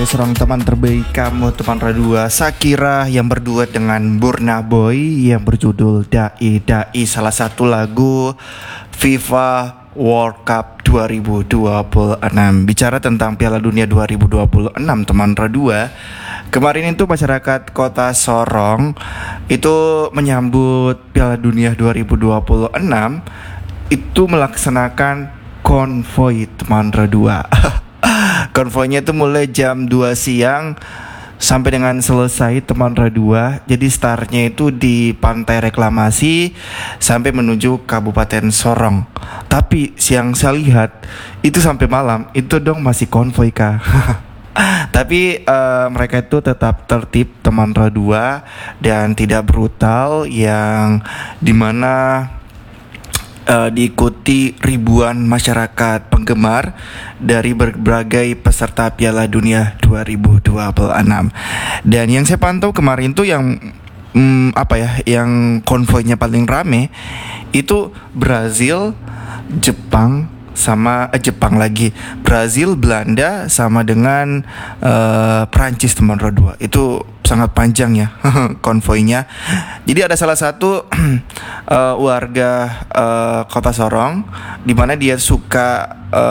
sebagai seorang teman terbaik kamu, teman Radua Shakira yang berduet dengan Burna Boy yang berjudul Dai Dai, salah satu lagu FIFA World Cup 2026. Bicara tentang Piala Dunia 2026, teman Radua, kemarin itu masyarakat Kota Sorong itu menyambut Piala Dunia 2026 itu melaksanakan konvoi, teman Radua. Konvoinya itu mulai jam 2 siang sampai dengan selesai, teman Radua. Jadi startnya itu di Pantai Reklamasi sampai menuju Kabupaten Sorong. Tapi siang saya lihat itu sampai malam itu dong masih konvoi kah. Tapi mereka itu tetap tertib, teman Radua, dan tidak brutal, yang dimana diikuti ribuan masyarakat penggemar dari berbagai peserta Piala Dunia 2026. Dan yang saya pantau kemarin tuh yang yang konvoinya paling rame itu Brazil, Jepang sama Jepang lagi, Brazil, Belanda sama dengan Prancis, teman Radua. Itu sangat panjang ya konvoinya. Jadi ada salah satu warga Kota Sorong di mana dia suka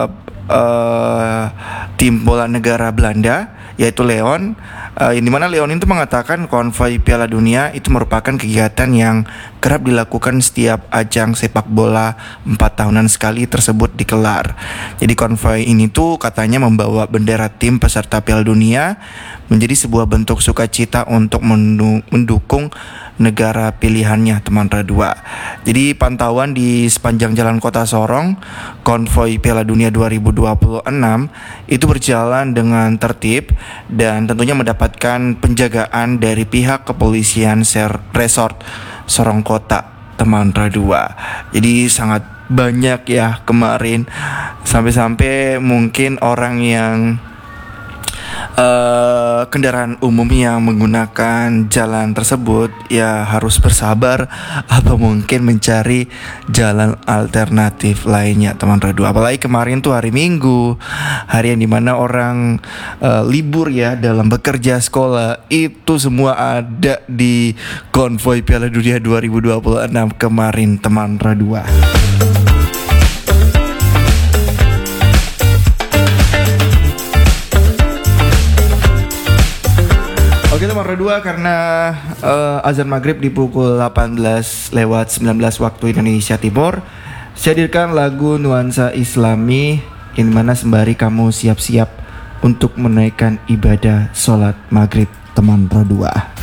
tim bola negara Belanda, yaitu Leon. Yang dimana Leon itu mengatakan konvoi Piala Dunia itu merupakan kegiatan yang kerap dilakukan setiap ajang sepak bola 4 tahunan sekali tersebut dikelar. Jadi konvoi ini tuh katanya membawa bendera tim peserta Piala Dunia menjadi sebuah bentuk sukacita untuk mendukung negara pilihannya, teman Radua. Jadi pantauan di sepanjang jalan Kota Sorong, konvoi Piala Dunia 2026 itu berjalan dengan tertib dan tentunya mendapatkan penjagaan dari pihak kepolisian resort Sorong Kota, teman Radua. Jadi sangat banyak ya kemarin, sampai-sampai mungkin orang yang kendaraan umum yang menggunakan jalan tersebut ya harus bersabar atau mungkin mencari jalan alternatif lainnya, teman Radua. Apalagi kemarin tuh hari Minggu, hari yang dimana orang libur ya dalam bekerja, sekolah, itu semua ada di konvoi Piala Dunia 2026 kemarin, teman Radua. Oke, teman Radua, karena azan maghrib di pukul 18:19 waktu Indonesia Timur, saya hadirkan lagu nuansa Islami yang dimana sembari kamu siap-siap untuk menaikkan ibadah sholat maghrib, teman Radua.